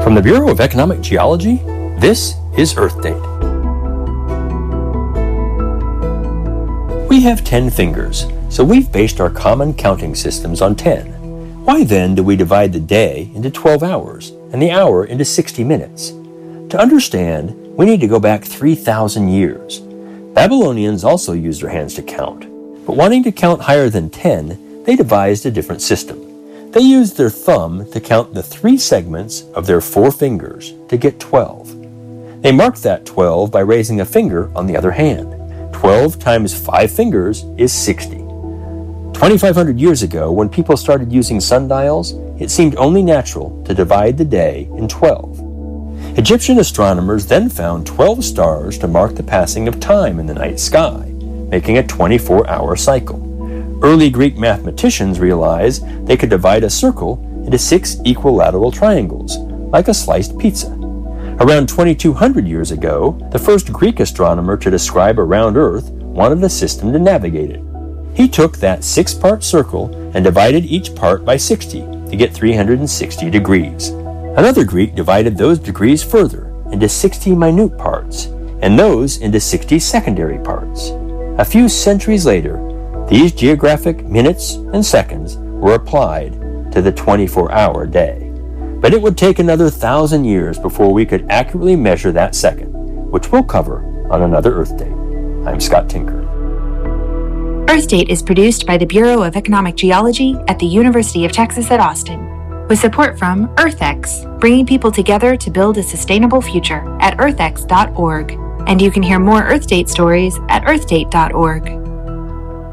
From the Bureau of Economic Geology, this is Earth Date. We have 10 fingers, so we've based our common counting systems on 10. Why then do we divide the day into 12 hours and the hour into 60 minutes? To understand, we need to go back 3,000 years. Babylonians also used their hands to count, but wanting to count higher than 10, they devised a different system. They used their thumb to count the 3 segments of their 4 fingers to get 12. They marked that 12 by raising a finger on the other hand. 12 times 5 fingers is 60. 2,500 years ago, when people started using sundials, it seemed only natural to divide the day in 12. Egyptian astronomers then found 12 stars to mark the passing of time in the night sky, making a 24-hour cycle. Early Greek mathematicians realized they could divide a circle into 6 equilateral triangles, like a sliced pizza. Around 2,200 years ago, the first Greek astronomer to describe a round Earth wanted a system to navigate it. He took that 6-part circle and divided each part by 60 to get 360 degrees. Another Greek divided those degrees further into 60 minute parts, and those into 60 secondary parts. A few centuries later, these geographic minutes and seconds were applied to the 24-hour day. But it would take another 1,000 years before we could accurately measure that second, which we'll cover on another Earth Date. I'm Scott Tinker. Earth Date is produced by the Bureau of Economic Geology at the University of Texas at Austin, with support from EarthX, bringing people together to build a sustainable future at earthx.org. And you can hear more Earth Date stories at earthdate.org.